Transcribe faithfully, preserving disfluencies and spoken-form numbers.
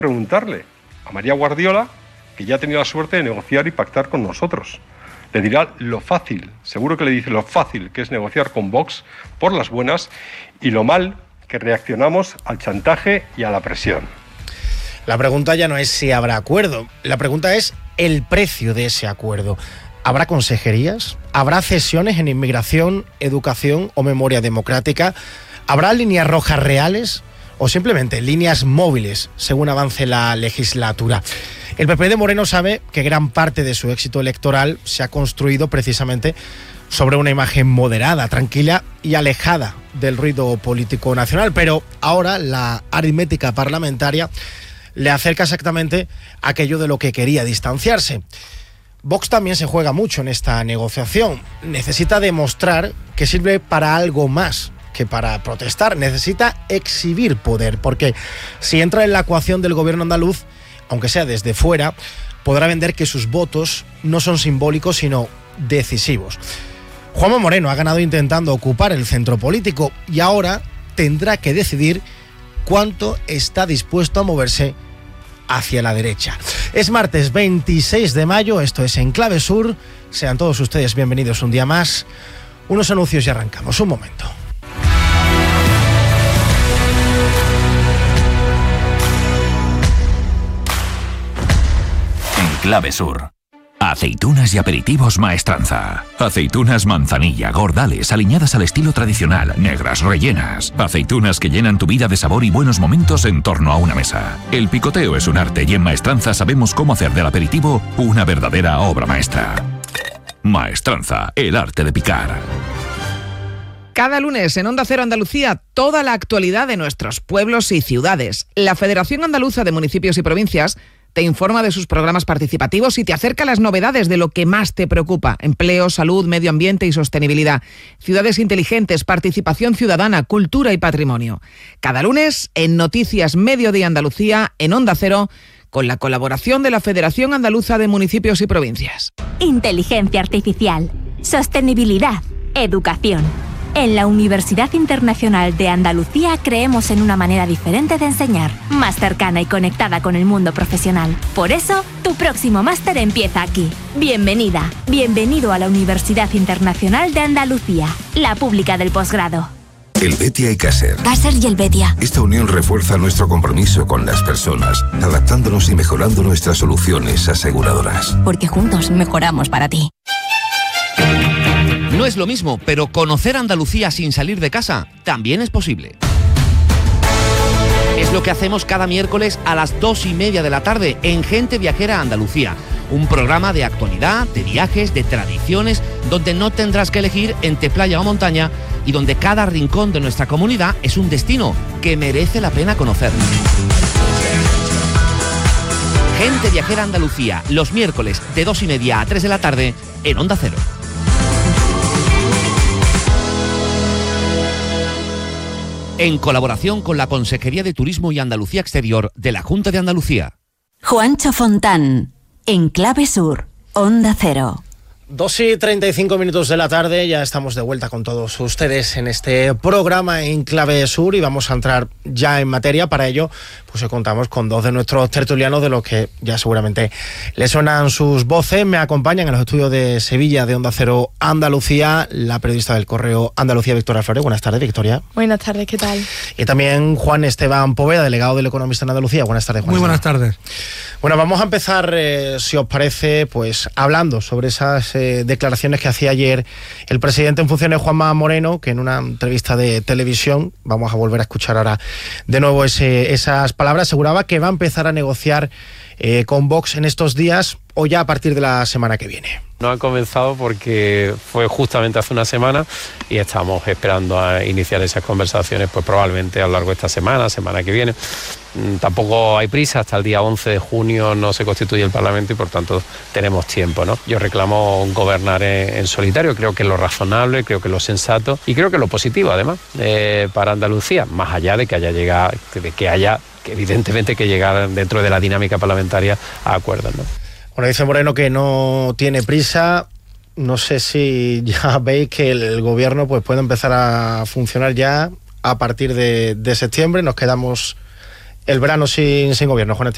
preguntarle a María Guardiola, que ya ha tenido la suerte de negociar y pactar con nosotros. Le dirá lo fácil, seguro que le dice lo fácil que es negociar con Vox por las buenas y lo mal que reaccionamos al chantaje y a la presión. La pregunta ya no es si habrá acuerdo, la pregunta es el precio de ese acuerdo. ¿Habrá consejerías? ¿Habrá cesiones en inmigración, educación o memoria democrática? ¿Habrá líneas rojas reales o simplemente líneas móviles según avance la legislatura? El P P de Moreno sabe que gran parte de su éxito electoral se ha construido precisamente sobre una imagen moderada, tranquila y alejada del ruido político nacional, pero ahora la aritmética parlamentaria le acerca exactamente aquello de lo que quería distanciarse. Vox también se juega mucho en esta negociación. Necesita demostrar que sirve para algo más que para protestar. Necesita exhibir poder, porque si entra en la ecuación del gobierno andaluz, aunque sea desde fuera, podrá vender que sus votos no son simbólicos, sino decisivos. Juanma Moreno ha ganado intentando ocupar el centro político y ahora tendrá que decidir cuánto está dispuesto a moverse hacia la derecha. Es martes veintiséis de mayo, esto es En Clave Sur. Sean todos ustedes bienvenidos un día más. Unos anuncios y arrancamos. Un momento. En Clave Sur. Aceitunas y aperitivos Maestranza. Aceitunas manzanilla, gordales, aliñadas al estilo tradicional, negras, rellenas. Aceitunas que llenan tu vida de sabor y buenos momentos en torno a una mesa. El picoteo es un arte y en Maestranza sabemos cómo hacer del aperitivo una verdadera obra maestra. Maestranza, el arte de picar. Cada lunes en Onda Cero Andalucía, toda la actualidad de nuestros pueblos y ciudades. La Federación Andaluza de Municipios y Provincias te informa de sus programas participativos y te acerca las novedades de lo que más te preocupa: empleo, salud, medio ambiente y sostenibilidad, ciudades inteligentes, participación ciudadana, cultura y patrimonio. Cada lunes en Noticias Mediodía Andalucía, en Onda Cero, con la colaboración de la Federación Andaluza de Municipios y Provincias. Inteligencia artificial, sostenibilidad, educación. En la Universidad Internacional de Andalucía creemos en una manera diferente de enseñar, más cercana y conectada con el mundo profesional. Por eso, tu próximo máster empieza aquí. Bienvenida, bienvenido a la Universidad Internacional de Andalucía, la pública del posgrado. Helvetia y Caser. Caser y Helvetia. Esta unión refuerza nuestro compromiso con las personas, adaptándonos y mejorando nuestras soluciones aseguradoras. Porque juntos mejoramos para ti. No es lo mismo, pero conocer Andalucía sin salir de casa también es posible. Es lo que hacemos cada miércoles a las dos y media de la tarde en Gente Viajera Andalucía. Un programa de actualidad, de viajes, de tradiciones, donde no tendrás que elegir entre playa o montaña y donde cada rincón de nuestra comunidad es un destino que merece la pena conocer. Gente Viajera Andalucía, los miércoles de dos y media a tres de la tarde en Onda Cero. En colaboración con la Consejería de Turismo y Andalucía Exterior de la Junta de Andalucía. Juancho Fontán, En Clave Sur, Onda Cero. dos y treinta y cinco minutos de la tarde, ya estamos de vuelta con todos ustedes en este programa En Clave Sur y vamos a entrar ya en materia. Para ello, pues contamos con dos de nuestros tertulianos de los que ya seguramente les suenan sus voces. Me acompañan en los estudios de Sevilla de Onda Cero Andalucía la periodista del Correo Andalucía, Victoria Flores. Buenas tardes, Victoria. Buenas tardes, ¿qué tal? Y también Juan Esteban Poveda, delegado del Economista en Andalucía. Buenas tardes, Juan. Muy buenas tardes. Bueno, vamos a empezar, eh, si os parece, pues hablando sobre esas eh, declaraciones que hacía ayer el presidente en funciones, Juanma Moreno, que en una entrevista de televisión, vamos a volver a escuchar ahora de nuevo ese, esas palabras, aseguraba que va a empezar a negociar eh, con Vox en estos días o ya a partir de la semana que viene. No ha comenzado porque fue justamente hace una semana y estamos esperando a iniciar esas conversaciones, pues probablemente a lo largo de esta semana, semana que viene. Tampoco hay prisa, hasta el día once de junio no se constituye el Parlamento y por tanto tenemos tiempo, ¿no? Yo reclamo gobernar en, en solitario, creo que es lo razonable, creo que es lo sensato y creo que es lo positivo además eh, para Andalucía, más allá de que haya llegado, de que haya que evidentemente que llegar dentro de la dinámica parlamentaria a acuerdos, ¿no? Bueno, dice Moreno que no tiene prisa. No sé si ya veis que el gobierno pues puede empezar a funcionar ya a partir de, de septiembre. Nos quedamos el verano sin, sin gobierno, Juan Esteban.